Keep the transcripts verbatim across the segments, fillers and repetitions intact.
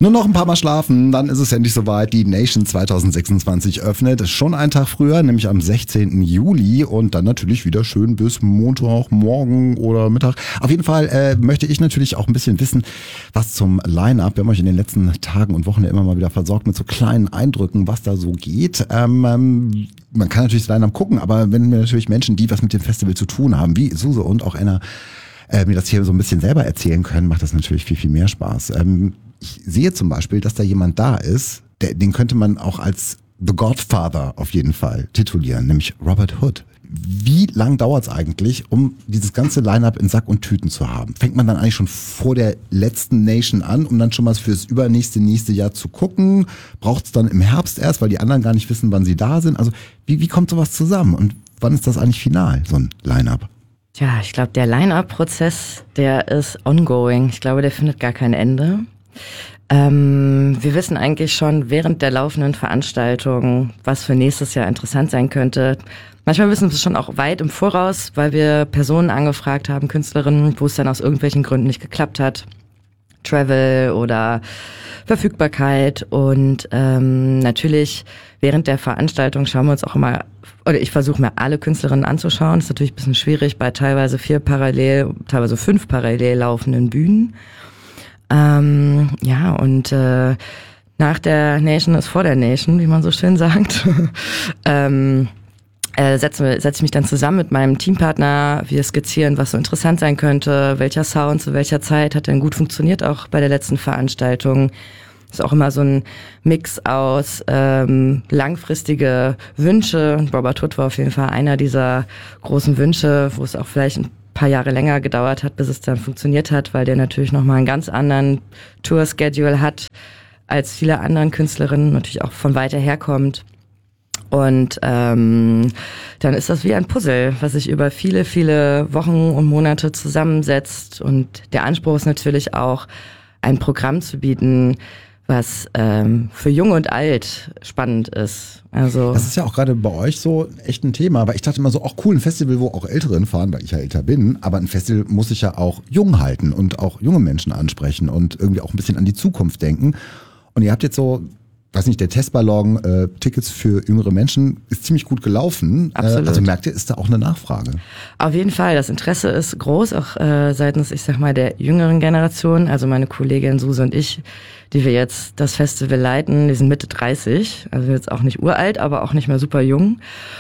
Nur noch ein paar Mal schlafen, dann ist es endlich soweit. Die Nation zwanzig sechsundzwanzig öffnet. Schon einen Tag früher, nämlich am sechzehnten Juli. Und dann natürlich wieder schön bis Montag, morgen oder Mittag. Auf jeden Fall äh, möchte ich natürlich auch ein bisschen wissen, was zum Line-Up. Wir haben euch in den letzten Tagen und Wochen ja immer mal wieder versorgt mit so kleinen Eindrücken, was da so geht. Ähm, ähm, man kann natürlich das Line-Up gucken, aber wenn wir natürlich Menschen, die was mit dem Festival zu tun haben, wie Suse und auch Anna, äh, mir das hier so ein bisschen selber erzählen können, macht das natürlich viel, viel mehr Spaß. Ähm, Ich sehe zum Beispiel, dass da jemand da ist, der, den könnte man auch als The Godfather auf jeden Fall titulieren, nämlich Robert Hood. Wie lang dauert es eigentlich, um dieses ganze Line-Up in Sack und Tüten zu haben? Fängt man dann eigentlich schon vor der letzten Nation an, um dann schon mal fürs übernächste, nächste Jahr zu gucken? Braucht es dann im Herbst erst, weil die anderen gar nicht wissen, wann sie da sind? Also wie, wie kommt sowas zusammen und wann ist das eigentlich final, so ein Line-Up? Tja, ich glaube, der Line-Up-Prozess, der ist ongoing. Ich glaube, der findet gar kein Ende. Ähm, wir wissen eigentlich schon während der laufenden Veranstaltung, was für nächstes Jahr interessant sein könnte. Manchmal wissen wir es schon auch weit im Voraus, weil wir Personen angefragt haben, Künstlerinnen, wo es dann aus irgendwelchen Gründen nicht geklappt hat. Travel oder Verfügbarkeit. Und ähm, natürlich während der Veranstaltung schauen wir uns auch immer, oder ich versuche mir alle Künstlerinnen anzuschauen. Das ist natürlich ein bisschen schwierig bei teilweise vier parallel, teilweise fünf parallel laufenden Bühnen. Ähm, ja, und äh, nach der Nation ist vor der Nation, wie man so schön sagt. ähm, äh, setze setz ich mich dann zusammen mit meinem Teampartner. Wir skizzieren, was so interessant sein könnte, welcher Sound zu welcher Zeit hat denn gut funktioniert, auch bei der letzten Veranstaltung. Das ist auch immer so ein Mix aus ähm, langfristige Wünsche. Robert Hood war auf jeden Fall einer dieser großen Wünsche, wo es auch vielleicht ein paar Jahre länger gedauert hat, bis es dann funktioniert hat, weil der natürlich nochmal einen ganz anderen Tour-Schedule hat als viele anderen Künstlerinnen, natürlich auch von weiter herkommt. Und ähm, dann ist das wie ein Puzzle, was sich über viele, viele Wochen und Monate zusammensetzt. Und der Anspruch ist natürlich auch, ein Programm zu bieten, was ähm, für Jung und Alt spannend ist. Also das ist ja auch gerade bei euch so echt ein Thema, weil ich dachte immer so, auch cool, ein Festival, wo auch Ältere fahren, weil ich ja älter bin, aber ein Festival muss sich ja auch jung halten und auch junge Menschen ansprechen und irgendwie auch ein bisschen an die Zukunft denken. Und ihr habt jetzt so, weiß nicht, der Testballon, äh, Tickets für jüngere Menschen ist ziemlich gut gelaufen. Absolut. Äh, also merkt ihr, ist da auch eine Nachfrage? Auf jeden Fall, das Interesse ist groß, auch äh, seitens, ich sag mal, der jüngeren Generation. Also meine Kollegin Suse und ich, die wir jetzt das Festival leiten, die sind Mitte dreißig, also jetzt auch nicht uralt, aber auch nicht mehr super jung.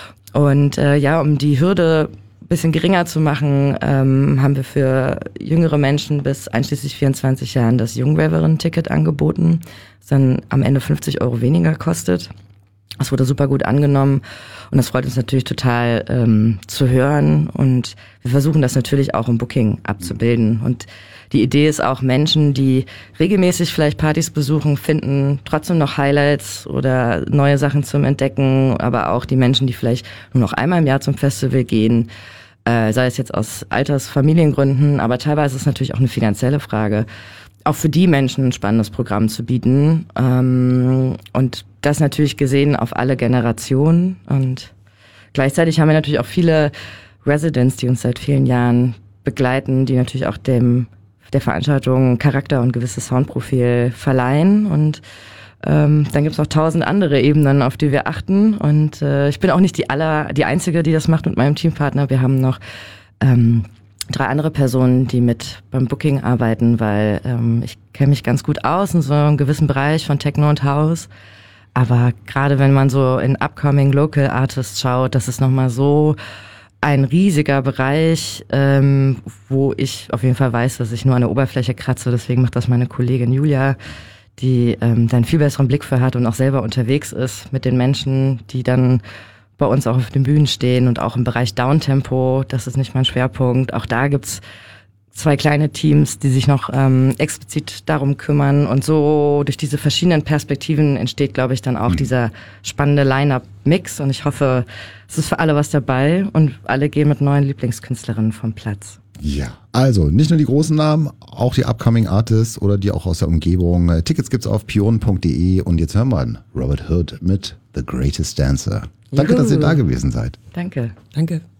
Und äh, ja, um die Hürde ein bisschen geringer zu machen, ähm, haben wir für jüngere Menschen bis einschließlich vierundzwanzig Jahren das Jungraverinnen-Ticket angeboten, das dann am Ende fünfzig Euro weniger kostet. Das wurde super gut angenommen und das freut uns natürlich total ähm, zu hören, und wir versuchen das natürlich auch im Booking abzubilden. Und die Idee ist auch, Menschen, die regelmäßig vielleicht Partys besuchen, finden trotzdem noch Highlights oder neue Sachen zum Entdecken, aber auch die Menschen, die vielleicht nur noch einmal im Jahr zum Festival gehen, äh, sei es jetzt aus Alters-, Familiengründen, aber teilweise ist es natürlich auch eine finanzielle Frage, auch für die Menschen ein spannendes Programm zu bieten. Ähm, und das natürlich gesehen auf alle Generationen. Und gleichzeitig haben wir natürlich auch viele Residents, die uns seit vielen Jahren begleiten, die natürlich auch dem der Veranstaltung Charakter und gewisses Soundprofil verleihen. Und ähm, dann gibt es noch tausend andere Ebenen, auf die wir achten. Und äh, ich bin auch nicht die aller, die Einzige, die das macht mit meinem Teampartner. Wir haben noch ähm, drei andere Personen, die mit beim Booking arbeiten, weil ähm, ich kenne mich ganz gut aus in so einem gewissen Bereich von Techno und House. Aber gerade wenn man so in Upcoming Local Artists schaut, das ist nochmal so ein riesiger Bereich, ähm, wo ich auf jeden Fall weiß, dass ich nur an der Oberfläche kratze. Deswegen macht das meine Kollegin Julia, die ähm, da einen viel besseren Blick für hat und auch selber unterwegs ist mit den Menschen, die dann bei uns auch auf den Bühnen stehen, und auch im Bereich Downtempo, das ist nicht mein Schwerpunkt. Auch da gibt's zwei kleine Teams, die sich noch ähm, explizit darum kümmern, und so durch diese verschiedenen Perspektiven entsteht, glaube ich, dann auch mhm. dieser spannende Line-Up-Mix, und ich hoffe, es ist für alle was dabei und alle gehen mit neuen Lieblingskünstlerinnen vom Platz. Ja, also nicht nur die großen Namen, auch die Upcoming Artists oder die auch aus der Umgebung. Tickets gibt's auf pion punkt de, und jetzt hören wir an Robert Hood mit The Greatest Dancer. Danke, Juhu. Dass ihr da gewesen seid. Danke. Danke.